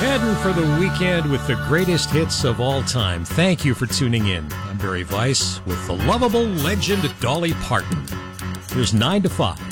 Heading for the weekend with the greatest hits of all time. Thank you for tuning in. I'm Barry Weiss with the lovable legend Dolly Parton. Here's 9 to 5.